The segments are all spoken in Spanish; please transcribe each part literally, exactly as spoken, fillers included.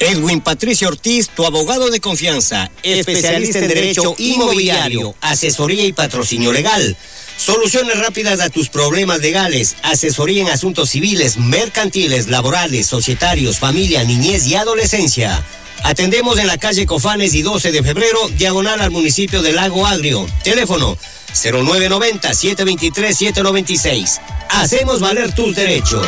Edwin Patricio Ortiz, tu abogado de confianza, especialista en derecho inmobiliario, asesoría y patrocinio legal. Soluciones rápidas a tus problemas legales, asesoría en asuntos civiles, mercantiles, laborales, societarios, familia, niñez y adolescencia. Atendemos en la calle Cofanes y doce de febrero, diagonal al municipio de Lago Agrio. Teléfono cero nueve nueve cero, siete dos tres, siete nueve seis. Hacemos valer tus derechos.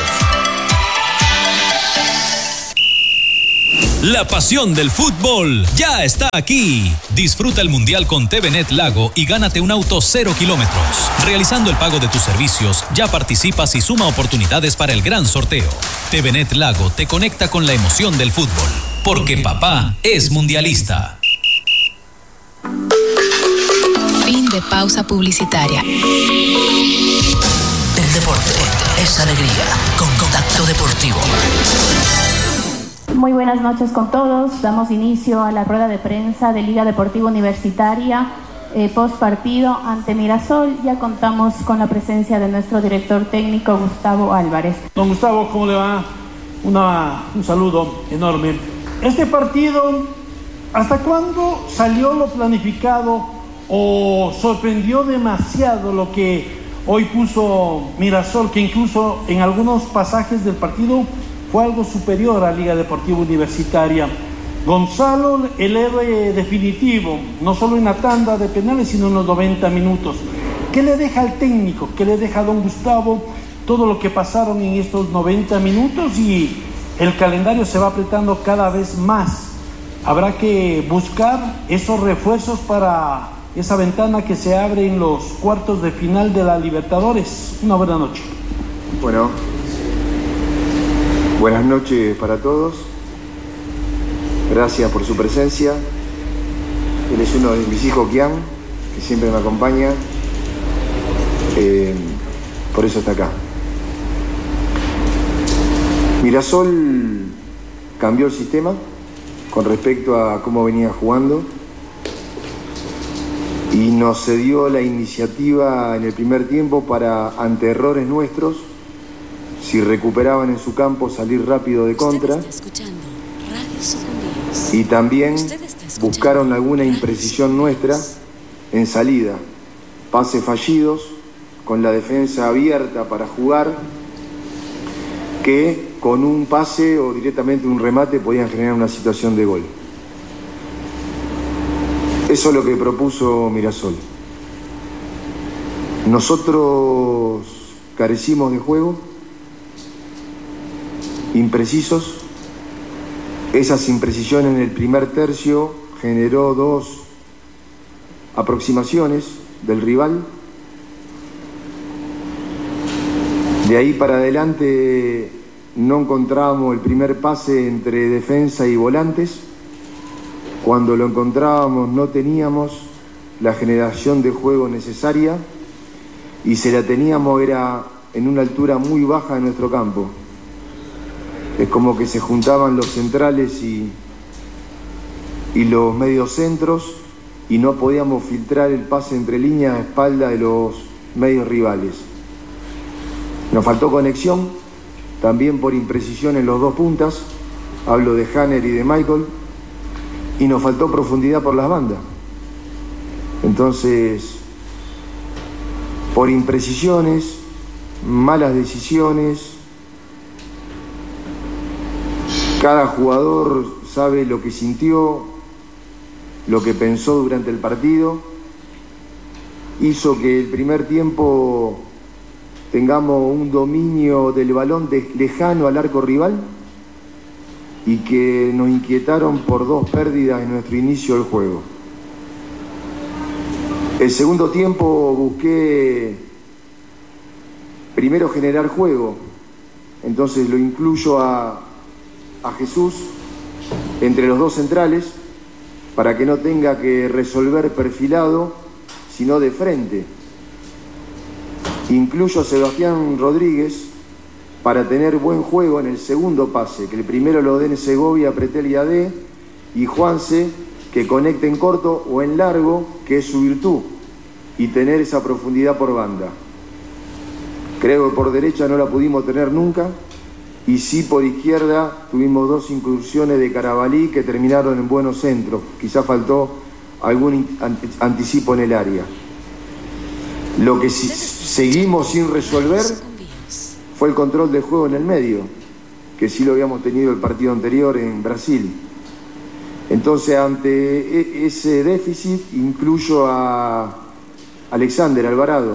La pasión del fútbol ya está aquí. Disfruta el Mundial con T V Net Lago y gánate un auto cero kilómetros. Realizando el pago de tus servicios, ya participas y suma oportunidades para el gran sorteo. T V Net Lago te conecta con la emoción del fútbol, porque papá es mundialista. Fin de pausa publicitaria. El deporte es alegría con Contacto Deportivo. Muy buenas noches con todos. Damos inicio a la rueda de prensa de Liga Deportiva Universitaria eh, post partido ante Mirasol. Ya contamos con la presencia de nuestro director técnico Gustavo Álvarez. Don Gustavo, ¿cómo le va? Una, un saludo enorme. Este partido, ¿hasta cuándo salió lo planificado o sorprendió demasiado lo que hoy puso Mirasol, que incluso en algunos pasajes del partido fue algo superior a Liga Deportiva Universitaria? Gonzalo, el héroe definitivo, no solo en la tanda de penales, sino en los noventa minutos. ¿Qué le deja al técnico? ¿Qué le deja a don Gustavo todo lo que pasaron en estos noventa minutos? Y el calendario se va apretando cada vez más. Habrá que buscar esos refuerzos para esa ventana que se abre en los cuartos de final de la Libertadores. Una buena noche. Bueno, buenas noches para todos. Gracias por su presencia. Él es uno de mis hijos, Kian, que siempre me acompaña. Eh, por eso está acá. Mirasol cambió el sistema con respecto a cómo venía jugando y nos cedió la iniciativa en el primer tiempo para, ante errores nuestros, si recuperaban en su campo, salir rápido de contra. Y también buscaron alguna imprecisión nuestra en salida, pases fallidos, con la defensa abierta para jugar, que con un pase o directamente un remate podían generar una situación de gol. Eso es lo que propuso Mirasol. Nosotros carecimos de juego, imprecisos. Esas imprecisiones en el primer tercio generó dos aproximaciones del rival. De ahí para adelante no encontrábamos el primer pase entre defensa y volantes. Cuando lo encontrábamos no teníamos la generación de juego necesaria y si la teníamos era en una altura muy baja de nuestro campo. Es como que se juntaban los centrales y, y los mediocentros y no podíamos filtrar el pase entre líneas a espalda de los medios rivales. Nos faltó conexión, también por imprecisión en los dos puntas, hablo de Hanner y de Michael, y nos faltó profundidad por las bandas. Entonces, por imprecisiones, malas decisiones, cada jugador sabe lo que sintió, lo que pensó durante el partido, hizo que el primer tiempo tengamos un dominio del balón de, lejano al arco rival y que nos inquietaron por dos pérdidas en nuestro inicio del juego. El segundo tiempo busqué primero generar juego, entonces lo incluyo a, a Jesús entre los dos centrales para que no tenga que resolver perfilado, sino de frente. Incluyo a Sebastián Rodríguez para tener buen juego en el segundo pase, que el primero lo den Segovia, Pretel y A D, y Juanse que conecte en corto o en largo, que es su virtud, y tener esa profundidad por banda. Creo que por derecha no la pudimos tener nunca, y sí por izquierda tuvimos dos incursiones de Carabalí que terminaron en buenos centros. Quizá faltó algún anticipo en el área. Lo que si seguimos sin resolver fue el control del juego en el medio, que sí lo habíamos tenido el partido anterior en Brasil. Entonces, ante ese déficit, incluyo a Alexander Alvarado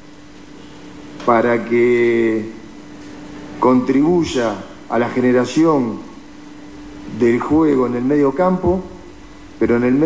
para que contribuya a la generación del juego en el medio campo, pero en el medio